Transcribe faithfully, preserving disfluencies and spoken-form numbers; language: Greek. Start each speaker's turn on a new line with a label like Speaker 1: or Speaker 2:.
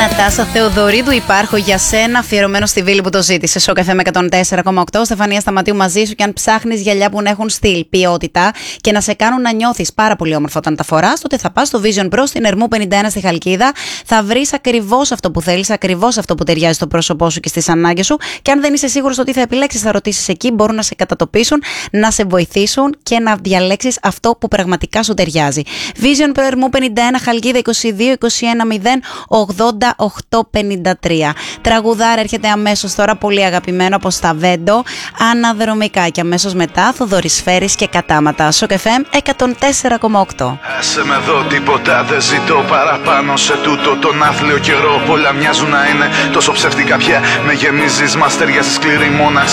Speaker 1: Νατάσα Θεοδωρίδου, υπάρχω για σένα, αφιερωμένο στη Βίλη που το ζήτησε. Σοκ εφ εμ εκατόν τέσσερα κόμμα οκτώ. Στεφανία Σταματίου μαζί σου. Και αν ψάχνεις γυαλιά που να έχουν στυλ, ποιότητα και να σε κάνουν να νιώθεις πάρα πολύ όμορφο όταν τα φοράς, τότε θα πας στο Vision Pro στην Ερμού πενήντα ένα στη Χαλκίδα. Θα βρεις ακριβώς αυτό που θέλεις, ακριβώς αυτό που ταιριάζει στο πρόσωπό σου και στις ανάγκες σου. Και αν δεν είσαι σίγουρος το τι θα επιλέξεις, θα ρωτήσεις εκεί. Μπορούν να σε κατατοπίσουν, να σε βοηθήσουν και να διαλέξεις αυτό που πραγματικά σου ταιριάζει. Vision Pro Ερμού πενήντα ένα Χαλκίδα είκοσι δύο είκοσι ένα μηδέν ογδόντα οκτώ πενήντα τρία. Τραγουδάρα έρχεται αμέσως τώρα, πολύ αγαπημένο από Σταβέντο, αναδρομικά, και αμέσως μετά Θοδωρής Φέρης και Κατάματα. Σοκ εφ εμ εκατόν τέσσερα κόμμα οκτώ.
Speaker 2: Άσε με εδώ, τίποτα δεν ζητώ παραπάνω σε τούτο τον άθλιο καιρό. Πολλά μοιάζουν να είναι τόσο ψεύτικα πια. Με γεμίζεις, μας ταιριάζει σκληρή μοναξιά.